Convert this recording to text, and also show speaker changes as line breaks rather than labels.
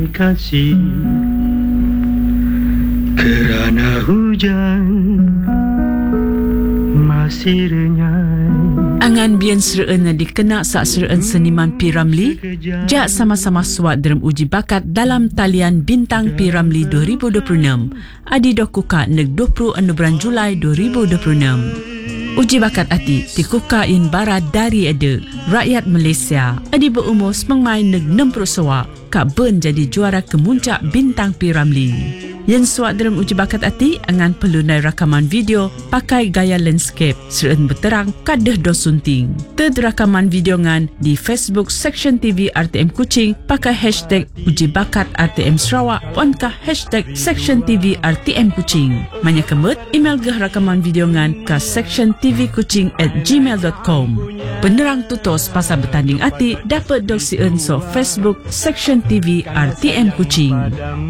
kasih, kerana hujan masih renyai.
Angan bian sereen na dikena sak sereen seniman P. Ramlee, jak sama-sama suat dalam uji bakat dalam talian Bintang P. Ramlee 2026. Adi dokuka neg 20 bulan Julai 2026. Uji bakat ati dikukain barat dari ada rakyat Malaysia. Adi berumur semangmai neg 60 sawak, kak ben jadi juara kemuncak Bintang P. Ramlee. Yang suat dalam uji bakat ati angan perlu nai rakaman video pakai gaya landscape serun berterang kadah dosunting. Ted rakaman video ngan di Facebook Section TV RTM Kuching pakai hashtag uji bakat RTM Sarawak puankah hashtag Section TV RTM Kuching. Manya kemut email geh rakaman video ngan ke sectiontvkuching@gmail.com. Penerang tutos pasal bertanding ati dapat dok sieun so Facebook Section TV RTM Kuching.